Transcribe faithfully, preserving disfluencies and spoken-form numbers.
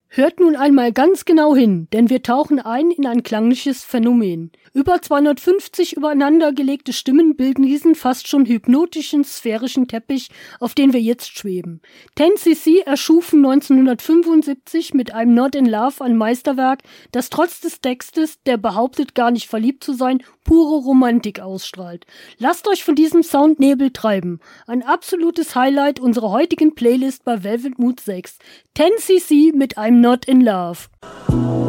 Hört nun einmal ganz genau hin, denn wir tauchen ein in ein klangliches Phänomen. Über zweihundertfünfzig übereinandergelegte Stimmen bilden diesen fast schon hypnotischen, sphärischen Teppich, auf den wir jetzt schweben. Ten cc erschufen neunzehnhundertfünfundsiebzig mit I'm Not in Love ein Meisterwerk, das trotz des Textes, der behauptet gar nicht verliebt zu sein, pure Romantik ausstrahlt. Lasst euch von diesem Soundnebel treiben. Ein absolutes Highlight unserer heutigen Playlist bei Velvet Mood sechs. Ten cc mit I'm Not in Love.